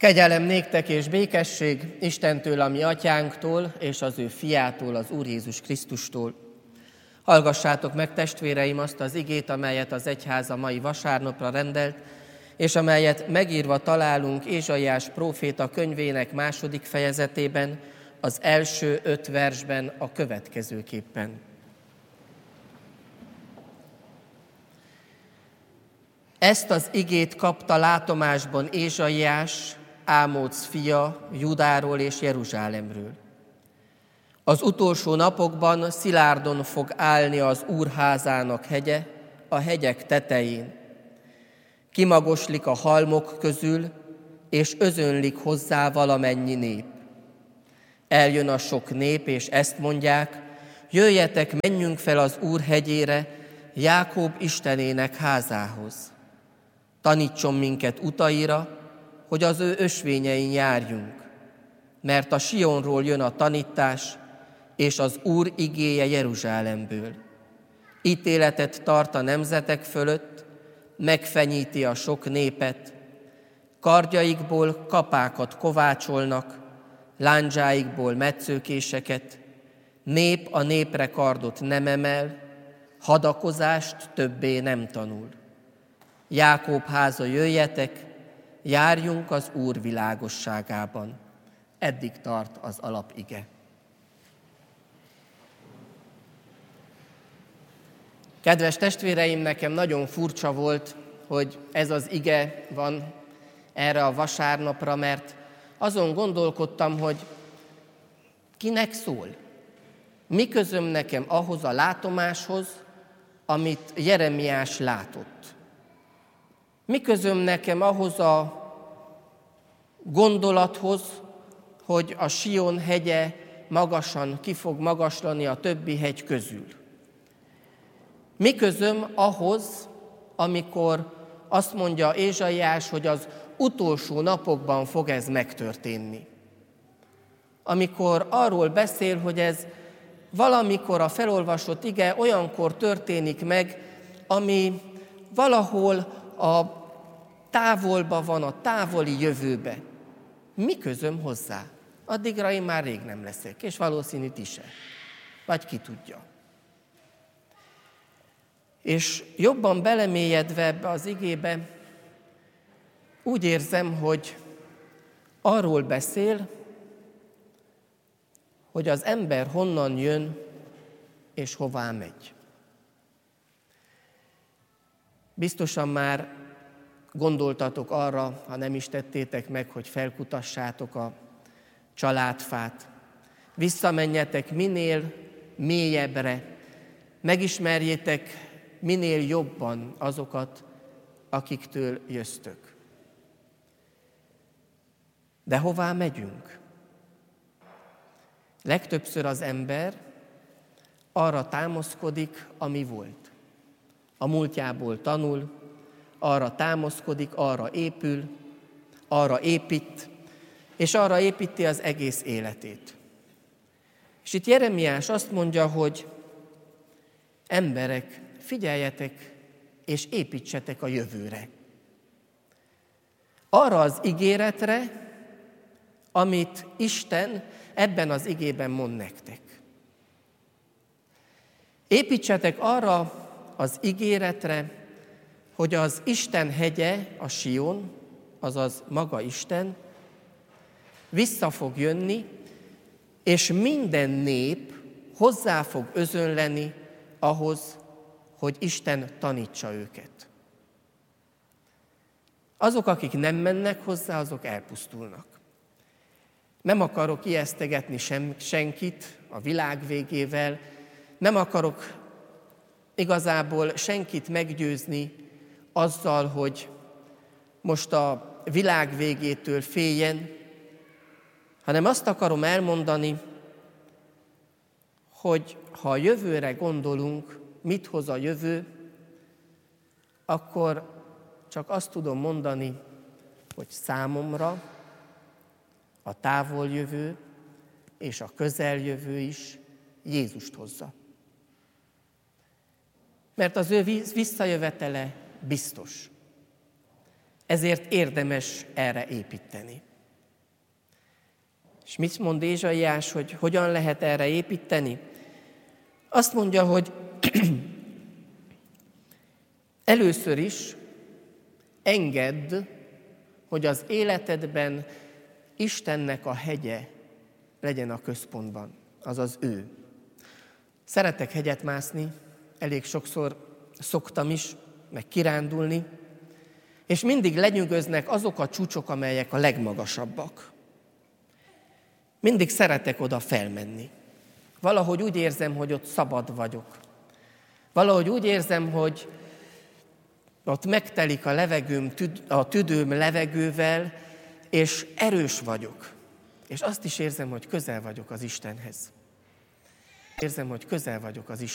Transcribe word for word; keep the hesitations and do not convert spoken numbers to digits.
Kegyelem néktek és békesség Istentől, a mi atyánktól, és az ő fiától, az Úr Jézus Krisztustól. Hallgassátok meg, testvéreim, azt az igét, amelyet az egyház a mai vasárnapra rendelt, és amelyet megírva találunk Ézsaiás próféta könyvének második fejezetében, az első öt versben a következőképpen. Ezt az igét kapta látomásban Ézsaiás, Ámóc fia, Judáról és Jeruzsálemről. Az utolsó napokban szilárdon fog állni az Úr házának hegye, a hegyek tetején. Kimagoslik a halmok közül, és özönlik hozzá valamennyi nép. Eljön a sok nép, és ezt mondják: jöjjetek, menjünk fel az Úr hegyére, Jákob Istenének házához. Tanítson minket utaira, hogy az ő ösvényein járjunk, mert a Sionról jön a tanítás, és az Úr igéje Jeruzsálemből. Ítéletet tart a nemzetek fölött, megfenyíti a sok népet, kardjaikból kapákat kovácsolnak, lándzsáikból metszőkéseket, nép a népre kardot nem emel, hadakozást többé nem tanul. Jákob háza, jöjjetek, járjunk az Úr világosságában. Eddig tart az alapige. Kedves testvéreim, nekem nagyon furcsa volt, hogy ez az ige van erre a vasárnapra, mert azon gondolkodtam, hogy kinek szól? Mi közöm nekem ahhoz a látomáshoz, amit Jeremiás látott? Mi közöm nekem ahhoz a gondolathoz, hogy a Sion hegye magasan ki fog magaslani a többi hegy közül? Mi közöm ahhoz, amikor azt mondja Ézsaiás, hogy az utolsó napokban fog ez megtörténni? Amikor arról beszél, hogy ez valamikor a felolvasott ige olyankor történik meg, ami valahol a távolba van, a távoli jövőbe. Mi közöm hozzá? Addigra én már rég nem leszek, és valószínű ti se. Vagy ki tudja. És jobban belemélyedve ebbe az igébe, úgy érzem, hogy arról beszél, hogy az ember honnan jön, és hová megy. Biztosan már gondoltatok arra, ha nem is tettétek meg, hogy felkutassátok a családfát. Visszamenjetek minél mélyebbre, megismerjétek minél jobban azokat, akiktől jöztök. De hová megyünk? Legtöbbször az ember arra támaszkodik, ami volt. A múltjából tanul, arra támaszkodik, arra épül, arra épít, és arra építi az egész életét. És itt Jeremiás azt mondja, hogy emberek, figyeljetek, és építsetek a jövőre. Arra az ígéretre, amit Isten ebben az igében mond nektek. Építsetek arra az ígéretre, hogy az Isten hegye, a Sion, azaz maga Isten, vissza fog jönni, és minden nép hozzá fog özönleni ahhoz, hogy Isten tanítsa őket. Azok, akik nem mennek hozzá, azok elpusztulnak. Nem akarok ijesztegetni sem, senkit a világ végével, nem akarok igazából senkit meggyőzni azzal, hogy most a világ végétől féljen, hanem azt akarom elmondani, hogy ha a jövőre gondolunk, mit hoz a jövő, akkor csak azt tudom mondani, hogy számomra a távoljövő és a közeljövő is Jézust hozza. Mert az ő visszajövetele biztos. Ezért érdemes erre építeni. És mit mond Ézsaiás, hogy hogyan lehet erre építeni? Azt mondja, hogy először is engedd, hogy az életedben Istennek a hegye legyen a központban, azaz ő. Szeretek hegyet mászni, elég sokszor szoktam is, meg kirándulni, és mindig lenyűgöznek azok a csúcsok, amelyek a legmagasabbak. Mindig szeretek oda felmenni. Valahogy úgy érzem, hogy ott szabad vagyok. Valahogy úgy érzem, hogy ott megtelik a levegőm, a tüdőm levegővel, és erős vagyok. És azt is érzem, hogy közel vagyok az Istenhez. Érzem, hogy közel vagyok az Istenhez.